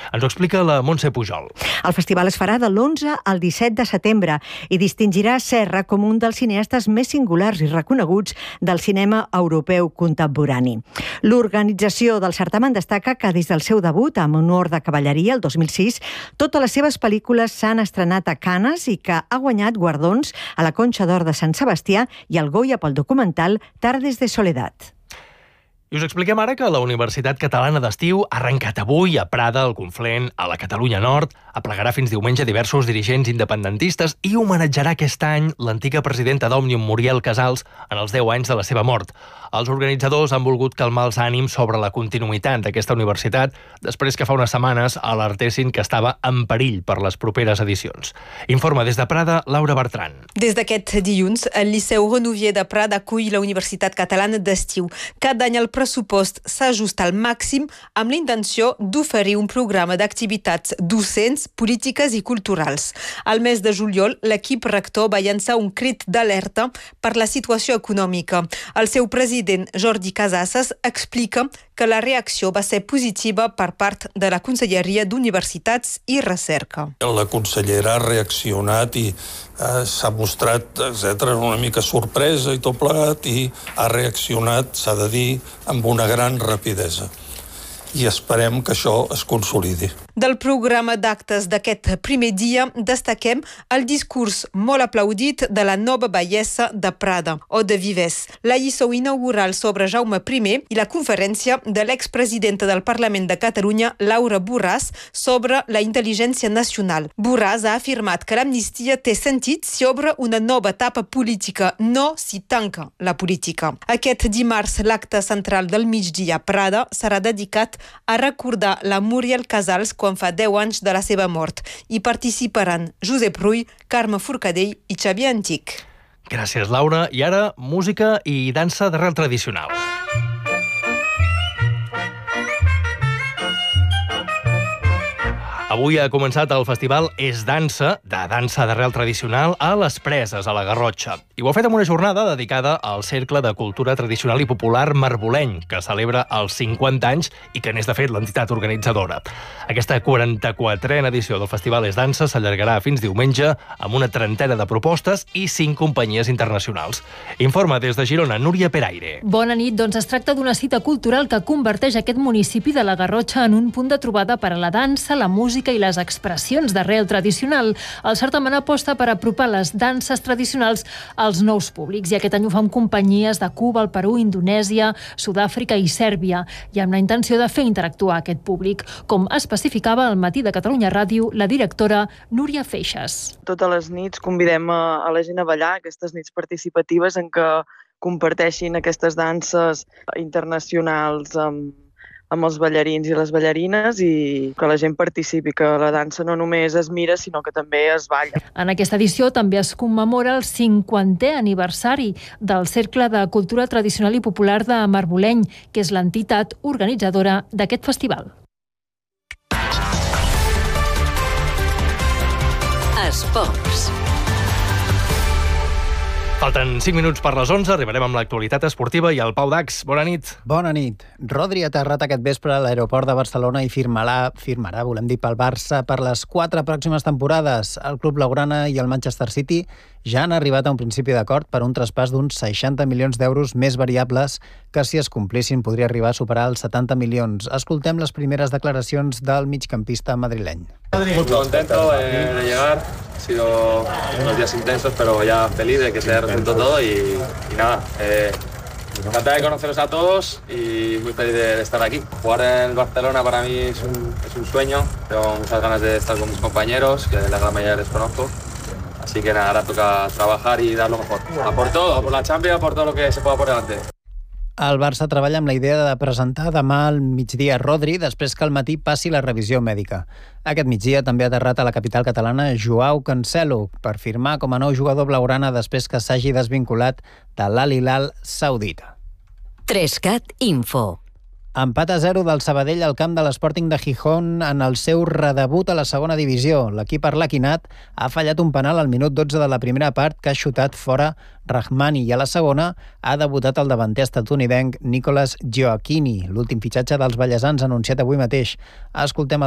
Ens ho explica la Montse Pujol. El festival es farà de l'11 al 17 de setembre i distingirà Serra com un dels cineastes més singulars i reconeguts del cinema europeu contemporani. L'organització del certamen destaca que des del seu debut amb Honor de Cavalleria el 2006, totes les seves pel·lícules s'han estrenat a Canes i que ha guanyat guardons a la Conxa d'Or de Sant Sebastià i al Goya pel documental Tardes de Soledat. I us expliquem ara que la Universitat Catalana d'Estiu ha arrencat avui a Prada, al Conflent, a la Catalunya Nord, aplegarà fins diumenge diversos dirigents independentistes i homenatjarà aquest any l'antiga presidenta d'Òmnium, Muriel Casals, en els 10 anys de la seva mort. Els organitzadors han volgut calmar els ànims sobre la continuïtat d'aquesta universitat després que fa unes setmanes alertessin que estava en perill per les properes edicions. Informa des de Prada, Laura Bertran. Des d'aquest dilluns, el Liceu Renouvier de Prada acull la Universitat Catalana d'Estiu. Cada any el pressupost s'ajusta al màxim amb la intenció d'oferir un programa d'activitats docents, polítiques i culturals. Al mes de juliol, l'equip rector va llançar un crit d'alerta per la situació econòmica. El seu president, Jordi Casasses, explica que la reacció va ser positiva per part de la Conselleria d'Universitats i Recerca. La consellera ha reaccionat i s'ha mostrat, una mica sorpresa i tot plegat, i ha reaccionat, s'ha de dir, amb una gran rapidesa. I esperem que això es consolidi. Del programa d'actes d'aquest primer dia destaquem el discurs molt aplaudit de la nova baiessa de Prada, o de Vives, la lliçó inaugural sobre Jaume I i la conferència de l'expresidenta del Parlament de Catalunya, Laura Borràs, sobre la intel·ligència nacional. Borràs ha afirmat que l'amnistia té sentit si obre una nova etapa política, no si tanca la política. Aquest dimarts, l'acte central del migdia a Prada serà dedicat a recordar la Muriel Casals quan fa 10 anys de la seva mort. Hi participaran Josep Rull, Carme Forcadell i Xavier Antic. Gràcies, Laura. I ara, música i dansa d'arrel tradicional. Avui ha començat el festival És Dansa, de dansa d'arrel tradicional, a les Preses, a la Garrotxa. I ho ha fet amb una jornada dedicada al Cercle de Cultura Tradicional i Popular Marboleny, que celebra els 50 anys i que n'és, de fet, l'entitat organitzadora. Aquesta 44a edició del festival És Dansa s'allargarà fins diumenge amb una trentena de propostes i 5 companyies internacionals. Informa des de Girona, Núria Peraire. Bona nit. Doncs es tracta d'una cita cultural que converteix aquest municipi de la Garrotxa en un punt de trobada per a la dansa, la música i les expressions d'arrel tradicional. El certamen aposta per apropar les danses tradicionals als nous públics, i aquest any ho fa amb companyies de Cuba, el Perú, Indonèsia, Sud-àfrica i Sèrbia, i amb la intenció de fer interactuar aquest públic, com especificava al Matí de Catalunya Ràdio la directora Núria Feixas. Totes les nits convidem a la gent a ballar, aquestes nits participatives en què comparteixin aquestes danses internacionals amb els ballarins i les ballarines, i que la gent participi, que la dansa no només es mira, sinó que també es balla. En aquesta edició també es commemora el 50è aniversari del Cercle de Cultura Tradicional i Popular de Marboleny, que és l'entitat organitzadora d'aquest festival. Esports. Falten 5 minuts per les 11, arribarem amb l'actualitat esportiva i el Pau Dax. Bona nit. Bona nit. Rodri ha aterrat aquest vespre a l'aeroport de Barcelona i firmarà, volem dir, pel Barça per les 4 pròximes temporades. El club blaugrana i el Manchester City ja han arribat a un principi d'acord per un traspàs d'uns 60 milions d'euros més variables que, si es complissin, podria arribar a superar els 70 milions. Escoltem les primeres declaracions del migcampista madrileny. Muy contento de llegar. Ha sido unos días intensos, pero ya feliz de que se haya resuelto todo y nada. Encantado de conoceros a todos y muy feliz de estar aquí. Jugar en el Barcelona para mí es un sueño. Tengo muchas ganas de estar con mis compañeros, que la gran mayoría les conozco. Así que nada, ahora toca trabajar y dar lo mejor. A por todo, por la Champions, por todo lo que se pueda por delante. El Barça treballa amb la idea de presentar demà al migdia Rodri després que al matí passi la revisió mèdica. Aquest migdia també ha aterrat a la capital catalana Joao Cancelo per firmar com a nou jugador blaugrana després que s'hagi desvinculat de l'Al Hilal saudita. 3CAT Info. Empat a 0 del Sabadell al camp de l'Sporting de Gijón en el seu redebut a la segona divisió. L'equip arlequinat ha fallat un penal al minut 12 de la primera part que ha xutat fora Rahmani, i a la segona ha debutat el davanter estatunidenc Nicolas Gioacchini, l'últim fitxatge dels ballesans anunciat avui mateix. Escoltem